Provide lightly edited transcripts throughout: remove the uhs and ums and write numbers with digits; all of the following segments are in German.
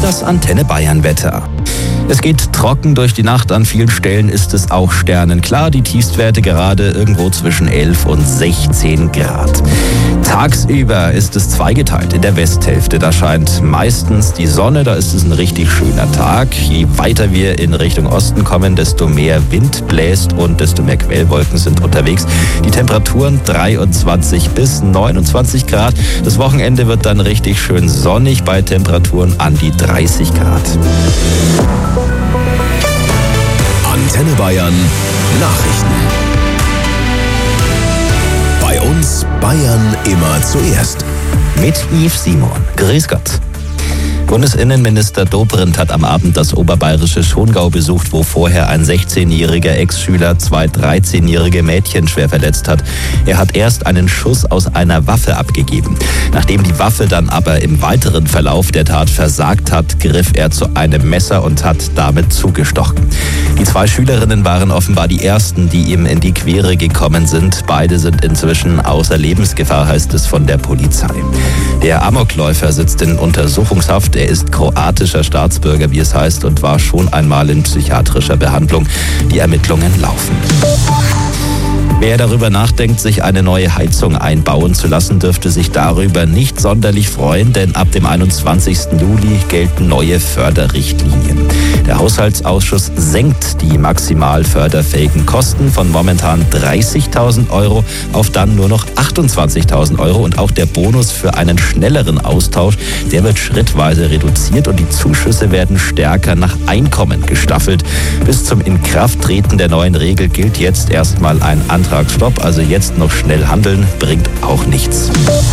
das Antenne Bayern Wetter. Es geht trocken durch die Nacht, an vielen Stellen ist es auch sternenklar. Die Tiefstwerte gerade irgendwo zwischen 11 und 16 Grad. Tagsüber ist es zweigeteilt in der Westhälfte. Da scheint meistens die Sonne, da ist es ein richtig schöner Tag. Je weiter wir in Richtung Osten kommen, desto mehr Wind bläst und desto mehr Quellwolken sind unterwegs. Die Temperaturen 23 bis 29 Grad. Das Wochenende wird dann richtig schön sonnig bei Temperaturen an die 30 Grad. Antenne Bayern Nachrichten. Bei uns Bayern immer zuerst. Mit Yves Simon. Grüß Gott. Bundesinnenminister Dobrindt hat am Abend das oberbayerische Schongau besucht, wo vorher ein 16-jähriger Ex-Schüler 2 13-jährige Mädchen schwer verletzt hat. Er hat erst einen Schuss aus einer Waffe abgegeben. Nachdem die Waffe dann aber im weiteren Verlauf der Tat versagt hat, griff er zu einem Messer und hat damit zugestochen. Die 2 Schülerinnen waren offenbar die ersten, die ihm in die Quere gekommen sind. Beide sind inzwischen außer Lebensgefahr, heißt es von der Polizei. Der Amokläufer sitzt in Untersuchungshaft. Er ist kroatischer Staatsbürger, wie es heißt, und war schon einmal in psychiatrischer Behandlung. Die Ermittlungen laufen. Wer darüber nachdenkt, sich eine neue Heizung einbauen zu lassen, dürfte sich darüber nicht sonderlich freuen, denn ab dem 21. Juli gelten neue Förderrichtlinien. Der Haushaltsausschuss senkt die maximal förderfähigen Kosten von momentan 30.000 Euro auf dann nur noch 28.000 Euro und auch der Bonus für einen schnelleren Austausch, der wird schrittweise reduziert und die Zuschüsse werden stärker nach Einkommen gestaffelt. Bis zum Inkrafttreten der neuen Regel gilt jetzt erstmal ein Antragsstopp, also jetzt noch schnell handeln, bringt auch nichts.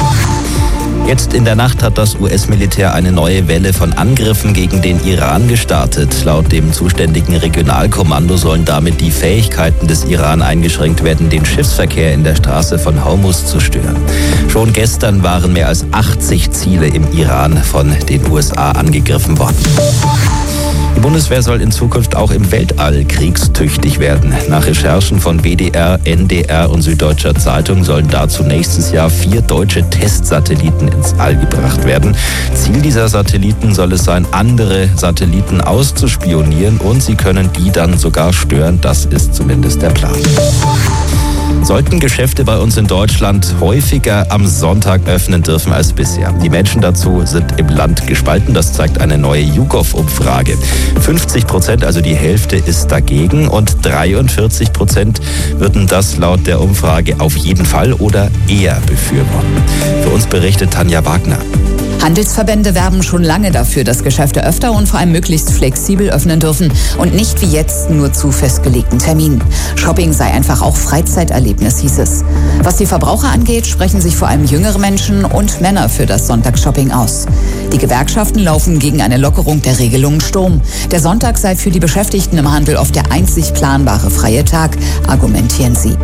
Jetzt in der Nacht hat das US-Militär eine neue Welle von Angriffen gegen den Iran gestartet. Laut dem zuständigen Regionalkommando sollen damit die Fähigkeiten des Iran eingeschränkt werden, den Schiffsverkehr in der Straße von Hormuz zu stören. Schon gestern waren mehr als 80 Ziele im Iran von den USA angegriffen worden. Die Bundeswehr soll in Zukunft auch im Weltall kriegstüchtig werden. Nach Recherchen von WDR, NDR und Süddeutscher Zeitung sollen dazu nächstes Jahr 4 deutsche Testsatelliten ins All gebracht werden. Ziel dieser Satelliten soll es sein, andere Satelliten auszuspionieren und sie können die dann sogar stören. Das ist zumindest der Plan. Sollten Geschäfte bei uns in Deutschland häufiger am Sonntag öffnen dürfen als bisher. Die Menschen dazu sind im Land gespalten, das zeigt eine neue YouGov-Umfrage. 50%, also die Hälfte, ist dagegen und 43% würden das laut der Umfrage auf jeden Fall oder eher befürworten. Für uns berichtet Tanja Wagner. Handelsverbände werben schon lange dafür, dass Geschäfte öfter und vor allem möglichst flexibel öffnen dürfen und nicht wie jetzt nur zu festgelegten Terminen. Shopping sei einfach auch Freizeiterlebnis, hieß es. Was die Verbraucher angeht, sprechen sich vor allem jüngere Menschen und Männer für das Sonntagsshopping aus. Die Gewerkschaften laufen gegen eine Lockerung der Regelungen Sturm. Der Sonntag sei für die Beschäftigten im Handel oft der einzig planbare freie Tag, argumentieren sie.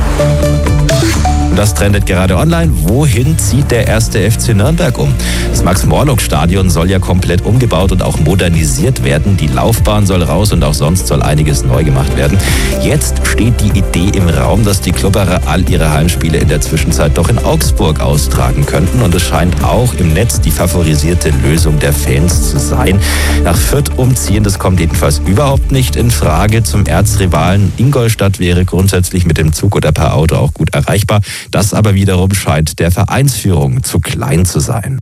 Das trendet gerade online. Wohin zieht der 1. FC Nürnberg um? Das Max-Morlock-Stadion soll ja komplett umgebaut und auch modernisiert werden. Die Laufbahn soll raus und auch sonst soll einiges neu gemacht werden. Jetzt steht die Idee im Raum, dass die Klubberer all ihre Heimspiele in der Zwischenzeit doch in Augsburg austragen könnten. Und es scheint auch im Netz die favorisierte Lösung der Fans zu sein. Nach Fürth umziehen, das kommt jedenfalls überhaupt nicht in Frage. Zum Erzrivalen Ingolstadt wäre grundsätzlich mit dem Zug oder per Auto auch gut erreichbar. Das aber wiederum scheint der Vereinsführung zu klein zu sein.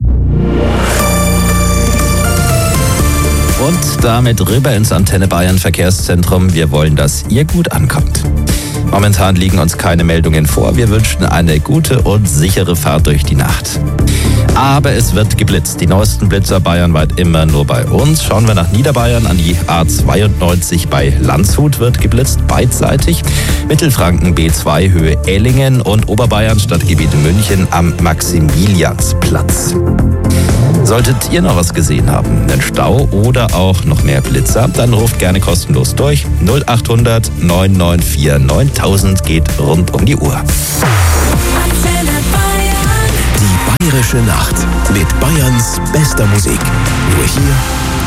Und damit rüber ins Antenne Bayern Verkehrszentrum. Wir wollen, dass ihr gut ankommt. Momentan liegen uns keine Meldungen vor. Wir wünschen eine gute und sichere Fahrt durch die Nacht. Aber es wird geblitzt. Die neuesten Blitzer bayernweit immer nur bei uns. Schauen wir nach Niederbayern an die A92 bei Landshut wird geblitzt, beidseitig. Mittelfranken B2 Höhe Ellingen und Oberbayern Stadtgebiet München am Maximiliansplatz. Solltet ihr noch was gesehen haben, einen Stau oder auch noch mehr Blitzer, dann ruft gerne kostenlos durch. 0800 994 9000 geht rund um die Uhr. Die Bayerische Nacht mit Bayerns bester Musik. Nur hier